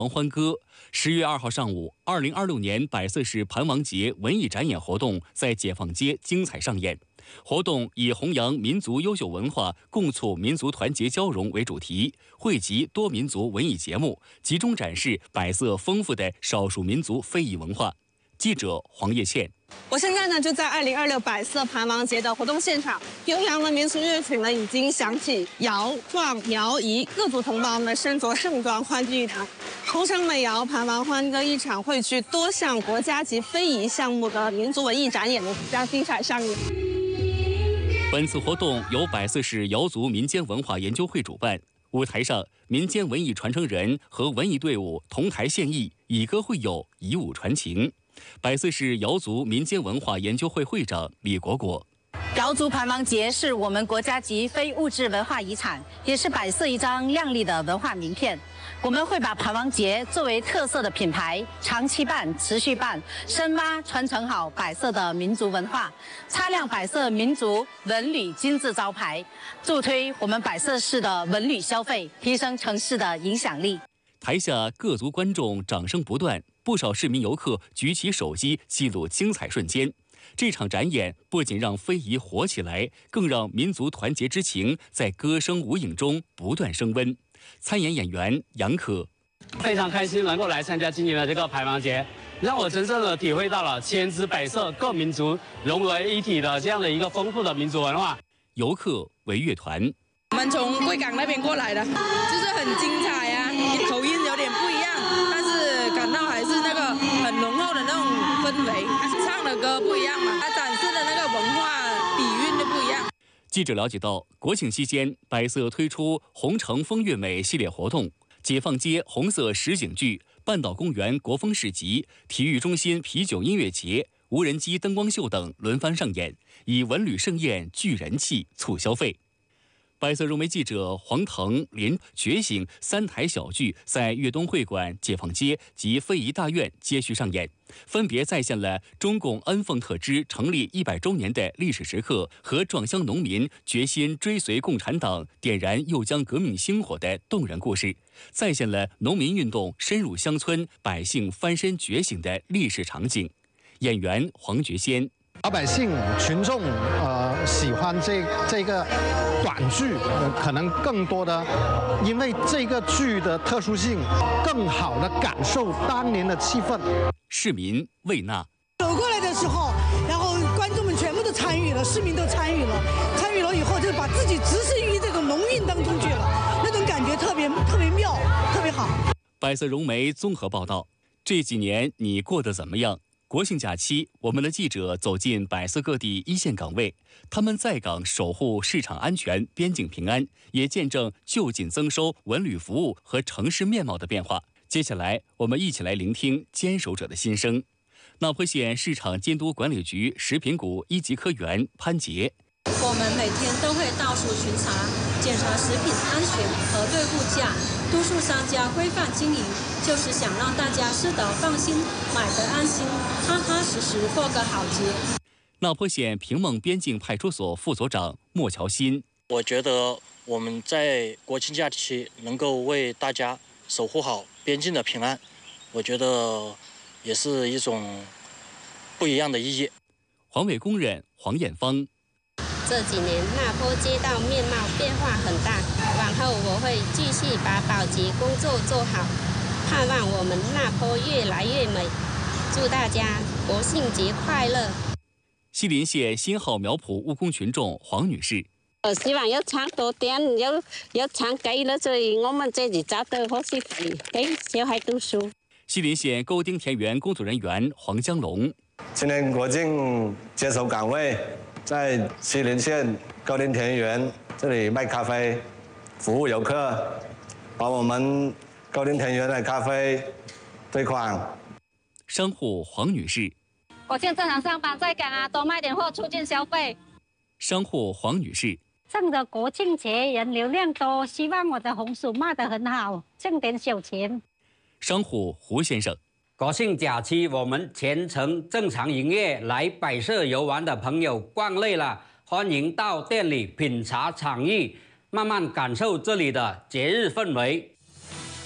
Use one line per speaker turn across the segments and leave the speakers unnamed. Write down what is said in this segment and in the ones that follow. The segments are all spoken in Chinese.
狂欢歌。10月2号上午，2026年百色市盘王节文艺展演活动在解放街精彩上演。活动以弘扬民族优秀文化、共促民族团结交融为主题，汇集多民族文艺节目，集中展示百色丰富的少数民族非遗文化。记者黄叶倩。
我现在呢就在2026百色盘王节的活动现场，悠扬的民族乐曲呢已经响起，摇、壮、苗、彝各族同胞们身着盛装欢聚一堂，红绳美谣、盘王欢歌一场，汇聚多项国家级非遗项目的民族文艺展演将精彩上演。
本次活动由百色市瑶族民间文化研究会主办，舞台上民间文艺传承人和文艺队伍同台献艺，以歌会友，以舞传情。百色市瑶族民间文化研究会会长李果果。
瑶族盘王节是我们国家级非物质文化遗产，也是百色一张亮丽的文化名片。我们会把盘王节作为特色的品牌，长期办、持续办，深挖传承好百色的民族文化，擦亮百色民族文旅金字招牌，助推我们百色市的文旅消费，提升城市的影响力。
台下各族观众掌声不断，不少市民游客举起手机记录精彩瞬间。这场展演不仅让非遗火起来，更让民族团结之情在歌声舞影中不断升温。参演演员杨可
非常开心能够来参加今年的这个盘王节，让我真正的体会到了千姿百色各民族融为一体的这样的一个丰富的民族文化。
游客为乐团，
我们从贵港那边过来的，就是很精彩啊，口音有点不一样，但是感到还是那个很浓厚的那种氛围，唱的歌不一样嘛，它展示的那个文化底蕴就不一样。
记者了解到，国庆期间，百色推出红橙风月美系列活动，解放街红色实景剧、半岛公园国风市集、体育中心啤酒音乐节、无人机灯光秀等轮番上演，以文旅盛宴聚人气、促消费。百色融媒记者黄腾、林觉醒3台小剧在粤东会馆、解放街及非遗大院接续上演，分别再现了中共恩奉特支成立100周年的历史时刻和壮乡农民决心追随共产党、点燃右江革命星火的动人故事，再现了农民运动深入乡村、百姓翻身觉醒的历史场景。演员黄觉先。
老百姓群众喜欢这个短剧，可能更多的因为这个剧的特殊性，更好的感受当年的气氛。
市民魏娜
走过来的时候，然后观众们全部都参与了，市民都参与了，参与了以后就把自己置身于这个农运当中去了，那种感觉特别妙，特别好。
百色融媒综合报道，这几年你过得怎么样？国庆假期，我们的记者走进百色各地一线岗位，他们在岗守护市场安全、边境平安，也见证就近增收文旅服务和城市面貌的变化。接下来，我们一起来聆听坚守者的心声。那坡县市场监督管理局食品股1级科员潘杰。
我们每天都会到处巡查，检查食品安全、核对物价，督促商家规范经营，就是想让大家吃得放心，买得安心，踏踏实实过个好节。
那坡县平孟边境派出所副所长莫乔新，
我觉得我们在国庆假期能够为大家守护好边境的平安，我觉得也是一种不一样的意义。
环卫工人黄艳芳。
这几年那坡街道面貌变化很大，往后我会继续把保洁工作做好，盼望我们那坡越来越美。祝大家国庆节快乐！
西林县新号苗圃务工群众黄女士，
我希望有唱多点，有唱给了，所以我们这里找到伙食费给小孩读书。
西林县沟丁田园工作人员黄江龙，
今年国庆接手岗位，在西林县沟丁田园这里卖咖啡，服务游客，把我们沟丁田园的咖啡推广。
商户黄女士，
国庆正常上班在岗啊，多卖点货，促进消费。
商户黄女士，
趁着国庆节人流量多，希望我的红薯卖得很好，挣点小钱。
商户胡先生，
国庆假期我们全程正常营业，来百色游玩的朋友逛累了，欢迎到店里品茶尝艺，慢慢感受这里的节日氛围。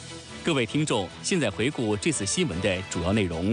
各位听众，现在回顾这次新闻的主要内容。